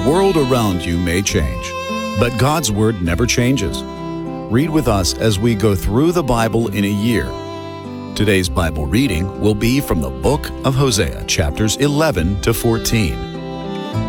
world around you may change, but God's Word never changes. Read with us as we go through the Bible in a year. Today's Bible reading will be from the book of Hosea, chapters 11 to 14.